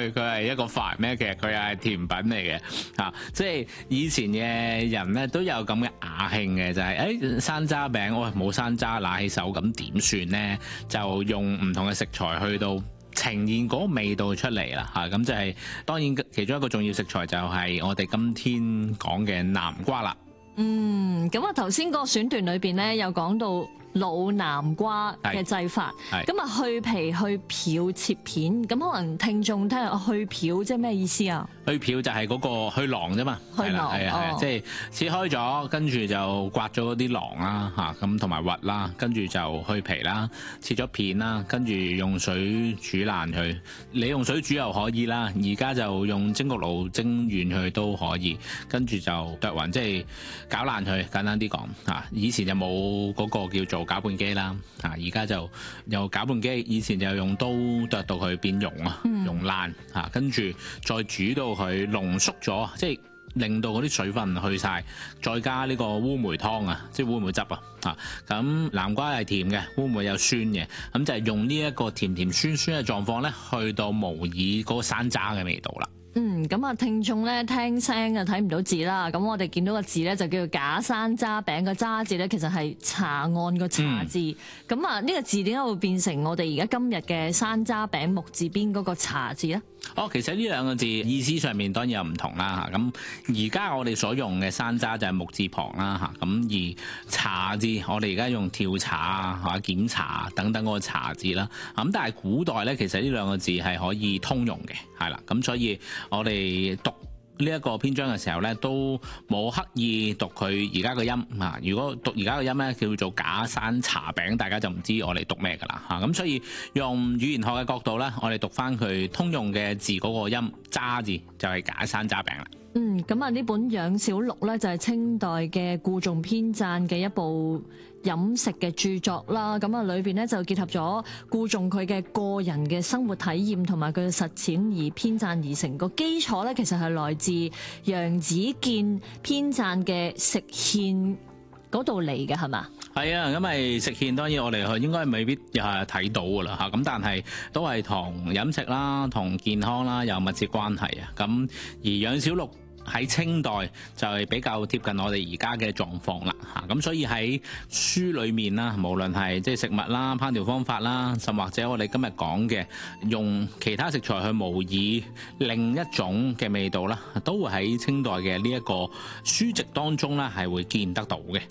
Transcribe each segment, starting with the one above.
佢係一個飯咩？其實佢係甜品嚟嘅嚇，即係以前嘅人咧都有咁嘅雅興嘅，就係山楂餅，喂冇山楂拿起手咁點算咧？就用唔同嘅食材去到呈現嗰個味道出嚟啦嚇，咁就係當然其中一個重要食材就係我哋今天講嘅南瓜啦。 咁啊頭先嗰個選段裏邊咧，有講到老南瓜嘅製法，咁啊去皮去漂切片，咁可能聽眾聽下去漂即係咩意思啊？去漂就係嗰個去囊啫嘛， 係啦，係啊， 即係切開咗，跟住就刮咗嗰啲囊啦嚇，咁同埋核啦，跟住就去皮啦，切咗片啦，跟住用水煮爛佢。你用水煮又可以啦，而家就用蒸焗爐蒸軟佢都可以，跟住就剁勻，即係攪爛佢。簡單啲講嚇，以前就冇嗰個叫做攪拌機啦，而家就有攪拌機。以前就用刀剁到佢變溶啊，溶爛嚇，跟住再煮到佢濃縮咗，即係令到嗰啲水分去晒，再加呢個烏梅湯啊，即係烏梅汁啊，咁南瓜係甜嘅，烏梅又酸嘅，咁就係用呢一個甜甜酸酸嘅狀況咧，去到模擬嗰個山楂嘅味道啦。 咁啊，聽眾咧聽聲啊睇唔到字啦，咁我哋見到個字咧就叫做假山楂餅，個渣字咧其實係查案個查字，咁啊呢個字點解會變成我哋而家今日嘅山楂餅木字邊嗰個查字咧？ 其實呢兩個字意思上面當然有唔同啦嚇，咁而家我哋所用嘅山楂就係木字旁啦嚇，咁而查字我哋而家用調查啊嚇、檢查等等嗰個查字啦，咁但係古代咧其實呢兩個字係可以通用嘅，係啦，咁所以我哋讀呢一個篇章嘅時候咧，都冇刻意讀佢而家個音啊。如果讀而家個音咧，叫做假山茶餅，大家就唔知我哋讀咩噶啦嚇。咁所以用語言學嘅角度咧，我哋讀翻佢通用嘅字嗰個音渣字，就係假山楂餅啦。 咁啊呢本《養小錄》咧就係清代嘅顧仲編撰嘅一部飲食嘅著作啦，咁啊裏邊咧就結合咗顧仲佢嘅個人嘅生活體驗同埋佢嘅實踐而編撰而成，個基礎咧其實係來自楊子建編撰嘅《食芡》嗰度嚟嘅，係嘛？ 係啊，咁咪食芡當然我哋應該未必又係睇到噶啦嚇，咁但係都係同飲食啦、同健康啦有密切關係啊。咁而養小錄喺清代就係比較貼近我哋而家嘅狀況啦嚇，咁所以喺書裏面啦，無論係即係食物啦、烹調方法啦，甚或者我哋今日講嘅用其他食材去模擬另一種嘅味道啦，都會喺清代嘅呢一個書籍當中咧係會見得到嘅。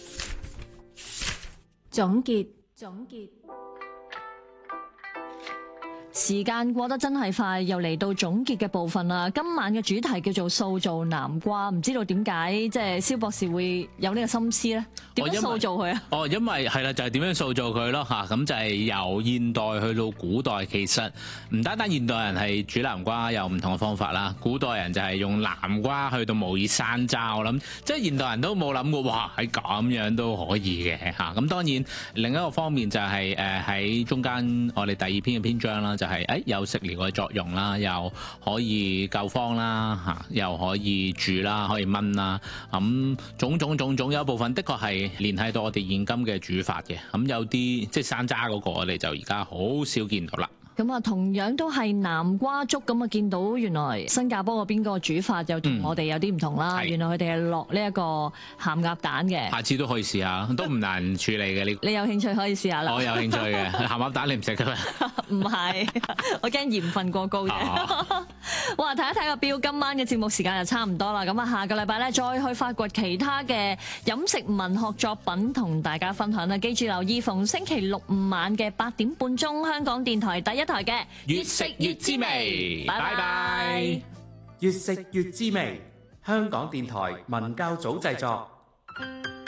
總結。時間過得真係快，又嚟到總結嘅部分啦。今晚嘅主題叫做塑造南瓜，唔知道點解即係蕭博士會有呢個心思咧？點樣塑造佢啊？ 因為係啦，就係點樣塑造佢咯嚇。咁就係由現代去到古代，其實唔單單現代人係煮南瓜有唔同嘅方法啦，古代人就係用南瓜去到模擬山楂。我諗即係現代人都冇諗過，哇喺咁樣都可以嘅嚇。咁當然另一個方面就係喺中間我哋第二篇嘅篇章啦，就係有食療嘅作用啦，又可以救荒啦嚇，又可以煮啦，可以燜啦，咁種種有一部分的確係聯繫到我哋現今嘅煮法嘅，咁有啲即係山楂嗰個我哋就而家好少見到啦。 咁啊，同樣都係南瓜粥，咁啊見到原來新加坡嗰邊個煮法又同我哋有啲唔同啦。原來佢哋係落呢一個鹹鴨蛋嘅。下次都可以試下，都唔難處理嘅呢。 你有興趣可以試下啦。 我有興趣嘅鹹鴨蛋你唔食㗎咩？ 唔係，我驚鹽分過高啫。哇！睇一睇個表，今晚嘅節目時間就差唔多啦。咁啊，下個禮拜咧再去發掘其他嘅飲食文學作品同大家分享啦。記住留意逢星期六晚嘅8點半鐘，香港電台第一台嘅越食越滋味。拜拜。 越食越滋味，香港電台文教組製作。